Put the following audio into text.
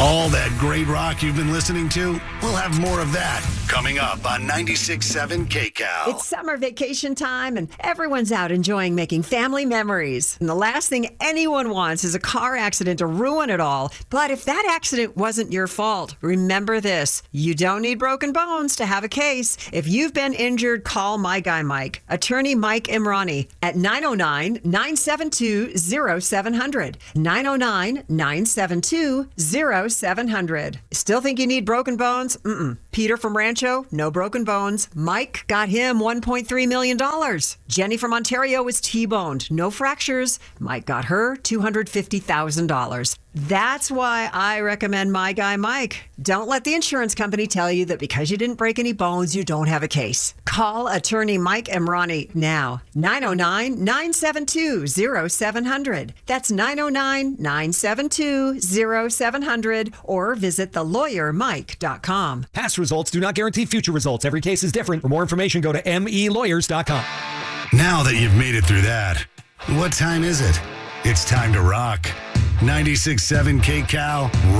All that great rock you've been listening to, we'll have more of that coming up on 96.7 KCAL. It's summer vacation time, and everyone's out enjoying making family memories. And the last thing anyone wants is a car accident to ruin it all. But if that accident wasn't your fault, remember this. You don't need broken bones to have a case. If you've been injured, call My Guy Mike, attorney Mike Imrani, at 909-972-0700. 909-972-0700. Still think you need broken bones? Peter from Rancho, no broken bones. Mike got him $1.3 million. Jenny from Ontario was T-boned, no fractures. Mike got her $250,000. That's why I recommend My Guy Mike. Don't let the insurance company tell you that because you didn't break any bones, you don't have a case. Call attorney Mike Imrani now. 909-972-0700. That's 909-972-0700, or visit thelawyermike.com. Past results do not guarantee future results. Every case is different. For more information, go to melawyers.com. Now that you've made it through that, what time is it? It's time to rock. 96.7 KCAL